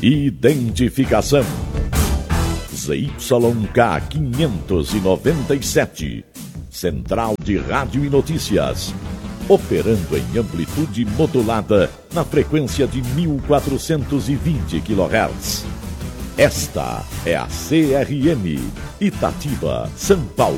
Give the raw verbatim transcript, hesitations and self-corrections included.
Identificação Z Y K quinhentos e noventa e sete, Central de Rádio e Notícias, operando em amplitude modulada na frequência de mil quatrocentos e vinte quilohertz. Esta é a C R M, Itatiba, São Paulo.